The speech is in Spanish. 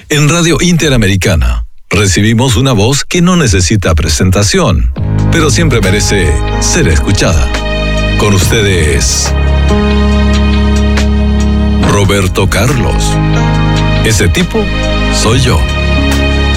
En Radio Interamericana recibimos una voz que no necesita presentación, pero siempre merece ser escuchada. Con ustedes, Roberto Carlos. Ese tipo soy yo.